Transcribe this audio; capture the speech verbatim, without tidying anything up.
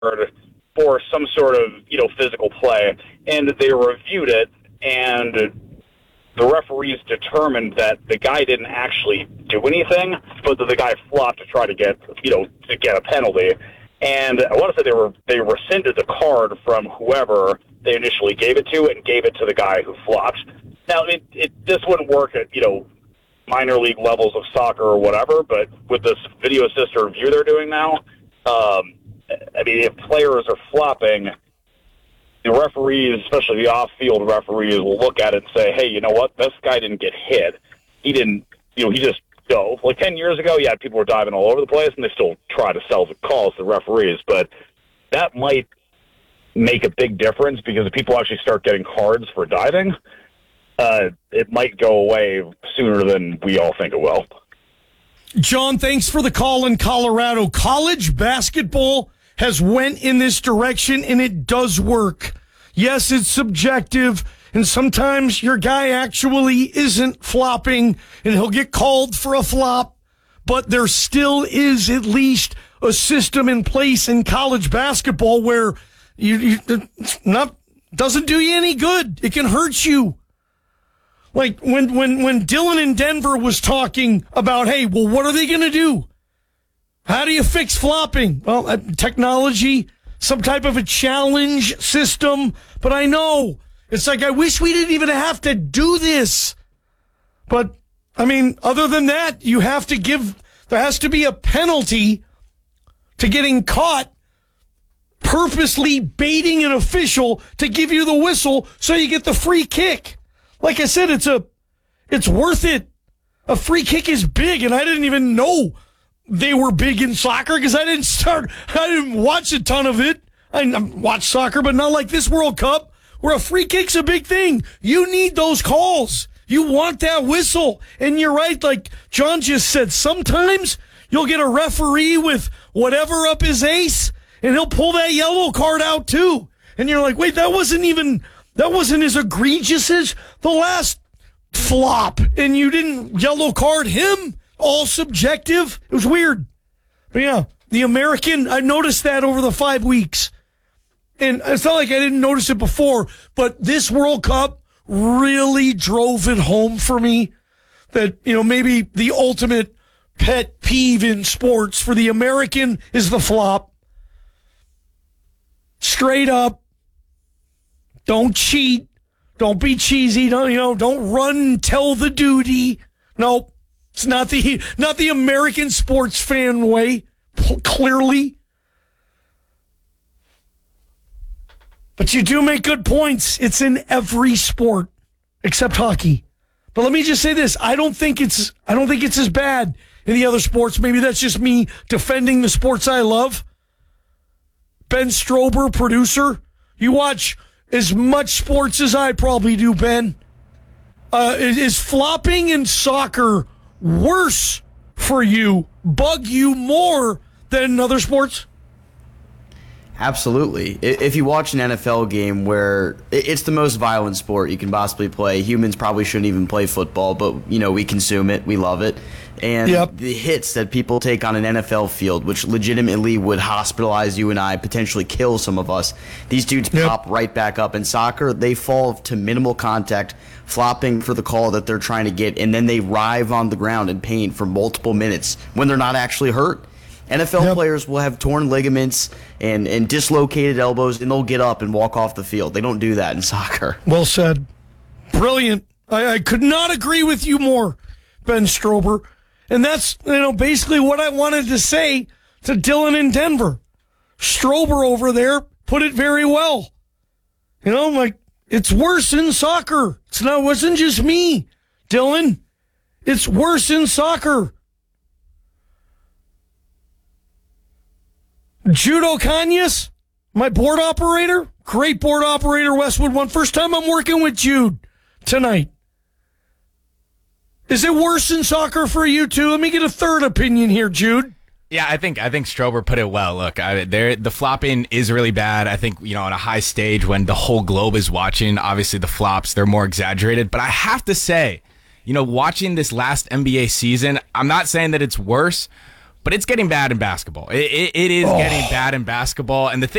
for some sort of, you know, physical play, and they reviewed it, and the referees determined that the guy didn't actually do anything, but that the guy flopped to try to get, you know, to get a penalty. And I want to say they were they rescinded the card from whoever they initially gave it to and gave it to the guy who flopped. Now, it, it this wouldn't work at, you know, minor league levels of soccer or whatever, but with this video assisted review they're doing now, um, I mean, if players are flopping, the referees, especially the off-field referees, will look at it and say, hey, you know what, this guy didn't get hit. He didn't, you know, he just dove. Like ten years ago, yeah, people were diving all over the place, and they still try to sell the calls to the referees, but that might make a big difference because if people actually start getting cards for diving, uh, it might go away sooner than we all think it will. John, thanks for the call in Colorado. College basketball has went in this direction, and it does work. Yes, it's subjective, and sometimes your guy actually isn't flopping, and he'll get called for a flop, but there still is at least a system in place in college basketball where you, you it's not doesn't do you any good. It can hurt you. Like when, when, when Dylan in Denver was talking about, hey, well, what are they going to do? How do you fix flopping? Well, uh, technology, some type of a challenge system. But I know, it's like, I wish we didn't even have to do this. But, I mean, other than that, you have to give, there has to be a penalty to getting caught purposely baiting an official to give you the whistle so you get the free kick. Like I said, it's a, it's worth it. A free kick is big, and I didn't even know they were big in soccer because I didn't start, I didn't watch a ton of it. I watch soccer, but not like this World Cup where a free kick's a big thing. You need those calls. You want that whistle. And you're right, like John just said, sometimes you'll get a referee with whatever up his ace, and he'll pull that yellow card out too. And you're like, wait, that wasn't even, that wasn't as egregious as the last flop, and you didn't yellow card him? All subjective. It was weird. But yeah, the American, I noticed that over the five weeks. And it's not like I didn't notice it before, but this World Cup really drove it home for me that, you know, maybe the ultimate pet peeve in sports for the American is the flop. Straight up. Don't cheat. Don't be cheesy. Don't, you know, don't run and tell the duty. Nope. It's not the not the American sports fan way, clearly. But you do make good points. It's in every sport except hockey. But let me just say this: I don't think it's I don't think it's as bad in the other sports. Maybe that's just me defending the sports I love. Ben Strober, producer, you watch as much sports as I probably do, Ben. Uh, is flopping in soccer worse for you, bug you more than in other sports? Absolutely. If you watch an N F L game where it's the most violent sport you can possibly play, humans probably shouldn't even play football, but, you know, we consume it, we love it. And yep. The hits that people take on an N F L field, which legitimately would hospitalize you and I, potentially kill some of us, these dudes yep. pop right back up. In soccer, they fall to minimal contact, flopping for the call that they're trying to get, and then they writhe on the ground in pain for multiple minutes when they're not actually hurt. N F L yep. players will have torn ligaments and, and dislocated elbows, and they'll get up and walk off the field. They don't do that in soccer. Well said. Brilliant. I, I could not agree with you more, Ben Strober. And that's, you know, basically what I wanted to say to Dylan in Denver. Strober over there put it very well. You know, like, it's worse in soccer. It's not, it wasn't just me, Dylan. It's worse in soccer. Judo Kanyas, my board operator, great board operator, Westwood One. First time I'm working with Jude tonight. Is it worse in soccer for you too? Let me get a third opinion here, Jude. Yeah, I think I think Strober put it well. Look, I, there the flopping is really bad. I think, you know, on a high stage when the whole globe is watching, obviously the flops, they're more exaggerated. But I have to say, you know, watching this last N B A season, I'm not saying that it's worse, but it's getting bad in basketball. It, it, it is Oh. getting bad in basketball. And the thing